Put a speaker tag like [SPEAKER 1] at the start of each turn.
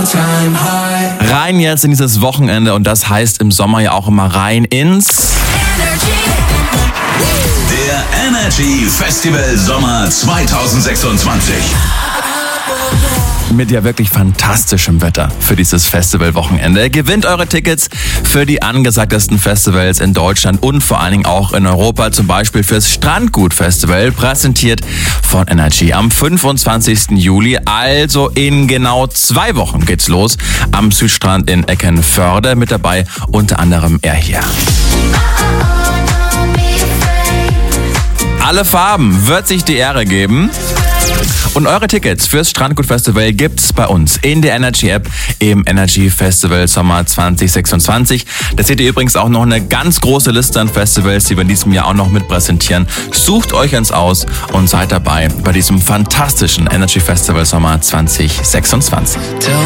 [SPEAKER 1] Rein jetzt in dieses Wochenende und das heißt im Sommer ja auch immer rein ins
[SPEAKER 2] Der Energy Festival Sommer 2026.
[SPEAKER 1] mit ja wirklich fantastischem Wetter für dieses Festivalwochenende. Gewinnt eure Tickets für die angesagtesten Festivals in Deutschland und vor allen Dingen auch in Europa, zum Beispiel fürs Strandgut-Festival, präsentiert von Energy. Am 25. Juli, also in genau 2 Wochen geht's los, am Südstrand in Eckernförde. Mit dabei unter anderem er hier. Alle Farben wird sich die Ehre geben. Und eure Tickets fürs Strandgut-Festival gibt's bei uns in der Energy-App im Energy Festival Sommer 2026. Da seht ihr übrigens auch noch eine ganz große Liste an Festivals, die wir in diesem Jahr auch noch mit präsentieren. Sucht euch eins aus und seid dabei bei diesem fantastischen Energy Festival Sommer 2026.